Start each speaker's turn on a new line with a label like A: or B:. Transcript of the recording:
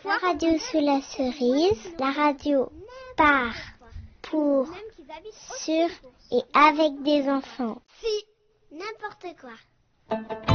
A: La radio sous la cerise, la radio par, pour, sur et avec des enfants.
B: Si, n'importe quoi.